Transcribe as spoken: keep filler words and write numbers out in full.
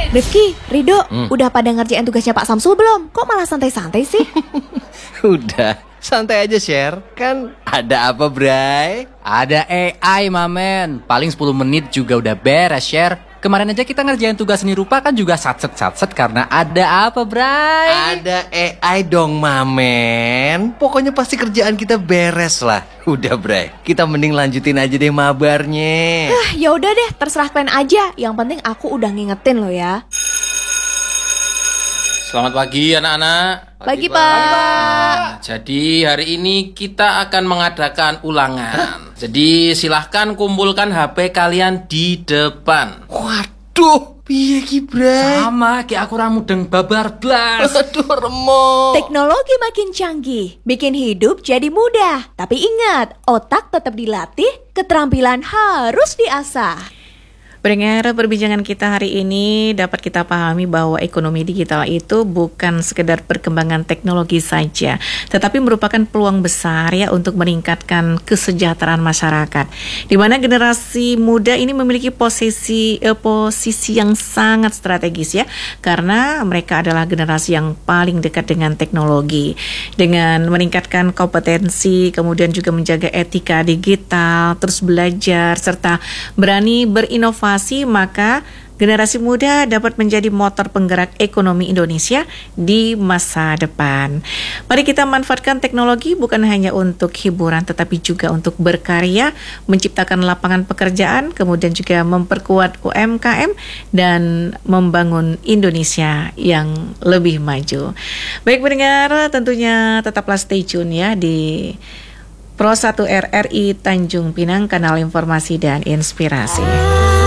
Rifki, Rido, Hmm. udah pada ngerjain tugasnya Pak Samsul belum? Kok malah santai-santai sih? Udah, santai aja share. Kan ada apa, Bray? Ada A I, mamen. Paling sepuluh menit juga udah beres, share. Kemarin aja kita ngerjain tugas seni rupa kan juga satset-satset karena ada apa, Bray? Ada A I dong, Mamen. Pokoknya pasti kerjaan kita beres lah. Udah, Bray. Kita mending lanjutin aja deh mabarnya. Ah, ya udah deh, terserah kalian aja. Yang penting aku udah ngingetin lo ya. Selamat pagi anak-anak. Pagi, Pak. Nah, jadi hari ini kita akan mengadakan ulangan. Jadi silahkan kumpulkan H P kalian di depan. Waduh, piye ki, Bray? Sama kayak aku ramudeng babar blas. Aduh, remuk. Teknologi makin canggih, bikin hidup jadi mudah. Tapi ingat, otak tetap dilatih, keterampilan harus diasah. Pendengar, perbincangan kita hari ini dapat kita pahami bahwa ekonomi digital itu bukan sekedar perkembangan teknologi saja, tetapi merupakan peluang besar ya untuk meningkatkan kesejahteraan masyarakat. Di mana generasi muda ini memiliki posisi eh, posisi yang sangat strategis ya, karena mereka adalah generasi yang paling dekat dengan teknologi. Dengan meningkatkan kompetensi, kemudian juga menjaga etika digital, terus belajar serta berani berinovasi, maka generasi muda dapat menjadi motor penggerak ekonomi Indonesia di masa depan. Mari kita manfaatkan teknologi bukan hanya untuk hiburan tetapi juga untuk berkarya, menciptakan lapangan pekerjaan, kemudian juga memperkuat U M K M dan membangun Indonesia yang lebih maju. Baik pendengar, tentunya tetaplah stay tune ya di Pro satu R R I Tanjung Pinang, kanal informasi dan inspirasi.